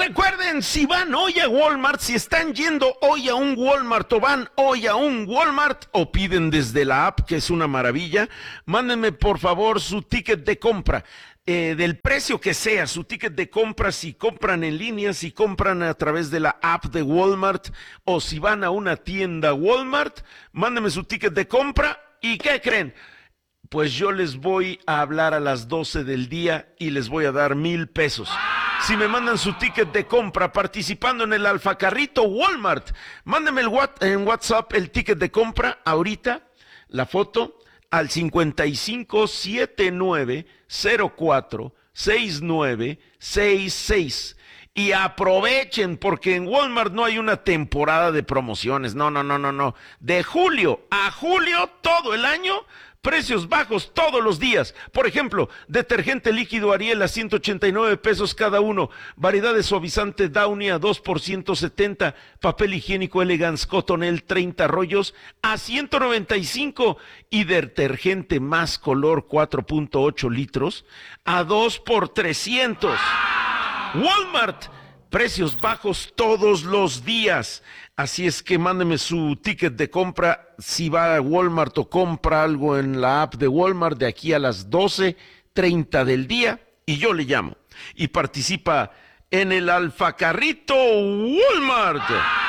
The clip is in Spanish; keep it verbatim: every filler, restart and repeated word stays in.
Recuerden, si van hoy a Walmart, si están yendo hoy a un Walmart o van hoy a un Walmart o piden desde la app, que es una maravilla, mándenme por favor su ticket de compra. Eh, del precio que sea, su ticket de compra, si compran en línea, si compran a través de la app de Walmart o si van a una tienda Walmart, mándenme su ticket de compra. ¿Y qué creen? Pues yo les voy a hablar a las doce del día y les voy a dar mil pesos. Si me mandan su ticket de compra participando en el alfacarrito Walmart, mándenme el what- en WhatsApp el ticket de compra ahorita, la foto, al cincuenta y cinco setenta y nueve cero cuatro sesenta y nueve sesenta y seis. Y aprovechen, porque en Walmart no hay una temporada de promociones. No, no, no, no, no. De julio a julio, todo el año, precios bajos todos los días. Por ejemplo, detergente líquido Ariel a ciento ochenta y nueve pesos cada uno. Variedad de suavizante Downy a dos por ciento setenta. Papel higiénico Elegance Cotonel treinta rollos a ciento noventa y cinco. Y detergente Más Color cuatro punto ocho litros a dos por trescientos. Walmart, precios bajos todos los días. Así es que mándeme su ticket de compra si va a Walmart o compra algo en la app de Walmart de aquí a las doce treinta del día y yo le llamo. Y participa en el alfacarrito Walmart.